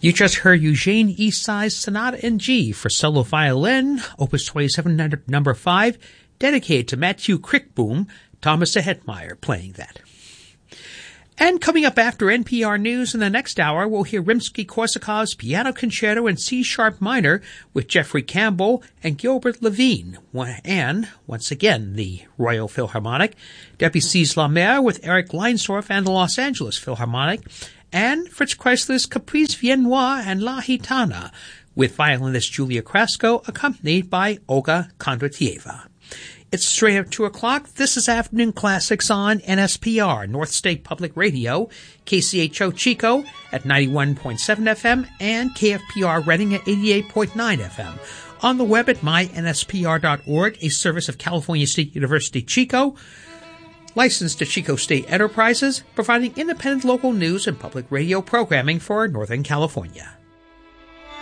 You just heard Eugene Eastside's Sonata in G for solo violin, Opus 27 number 5, dedicated to Matthew Crickboom, Thomas de Hetmeyer playing that. And coming up after NPR News in the next hour, we'll hear Rimsky-Korsakov's Piano Concerto in C-sharp minor with Jeffrey Campbell and Gilbert Levine, and, once again, the Royal Philharmonic, Debussy La Mer with Eric Leinsdorf and the Los Angeles Philharmonic, and Fritz Kreisler's Caprice Viennois and La Gitana, with violinist Julia Krasko, accompanied by Olga Kondratieva. It's straight up 2 o'clock. This is Afternoon Classics on NSPR, North State Public Radio, KCHO Chico at 91.7 FM, and KFPR Reading at 88.9 FM. On the web at mynspr.org, a service of California State University Chico, licensed to Chico State Enterprises, providing independent local news and public radio programming for Northern California.